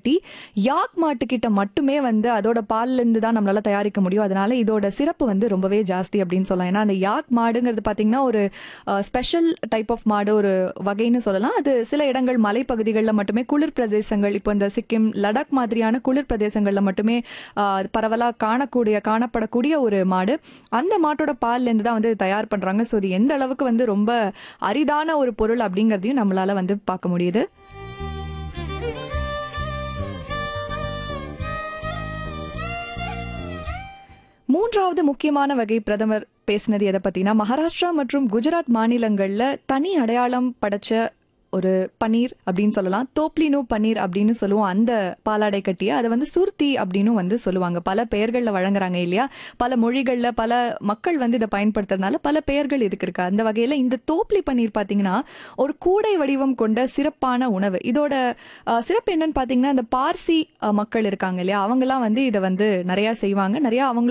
கட்டி யாக் மாட்டுக்கிட்ட மட்டுமே வந்து அதோட பால்ல இருந்து தான் நம்மளால தயாரிக்க முடியும். அதனால இதோட சிறப்பு வந்து ரொம்பவே ஜாஸ்தி அப்படின்னு சொல்லலாம். ஏன்னா அந்த யாக் மாடுங்கிறது பாத்தீங்கன்னா ஒரு ஸ்பெஷல் டைப் ஆஃப் மாடு, ஒரு வகைன்னு சொல்லலாம். அது சில இடங்கள் மலைப்பகுதிகளில் மட்டுமே, குளிர் பிரதேசங்கள், இப்போ இந்த சிக்கிம், லடாக் மாதிரியான குளிர் பிரதேசங்கள்ல மட்டுமே பரவலா காணப்படக்கூடிய ஒரு மாடு. அந்த மாட்டோட பால்ல இருந்து தான் வந்து தயார் பண்றாங்க. ஸோ இது எந்த அளவுக்கு வந்து ரொம்ப அரிதான ஒரு பொருள் அப்படிங்கறதையும் நம்மளால வந்து பார்க்க முடியுது. மூன்றாவது முக்கியமான வகை பிரதமர் பேசினது எதை பத்தினா, மகாராஷ்டிரா மற்றும் குஜராத் மாநிலங்கள்ல தனி அடையாளம் படைச்ச ஒரு பன்னீர் அப்படின்னு சொல்லலாம். தோப்லினோ பன்னீர் அப்படின்னு சொல்லுவோம். அந்த பாலாடை கட்டிய அதை வந்து சுர்த்தி அப்படின்னு வந்து சொல்லுவாங்க. பல பெயர்கள்ல வழங்குறாங்க இல்லையா? பல மொழிகள்ல பல மக்கள் வந்து இதை பயன்படுத்துறதுனால பல பெயர்கள் இதுக்கு இருக்கு. அந்த வகையில இந்த தோப்லி பன்னீர் பாத்தீங்கன்னா ஒரு கூடை வடிவம் கொண்ட சிறப்பான உணவு. இதோட சிறப்பு என்னன்னு பாத்தீங்கன்னா, இந்த பார்சி மக்கள் இருக்காங்க இல்லையா, அவங்கெல்லாம் வந்து இதை வந்து நிறைய செய்வாங்க. நிறைய அவங்களோட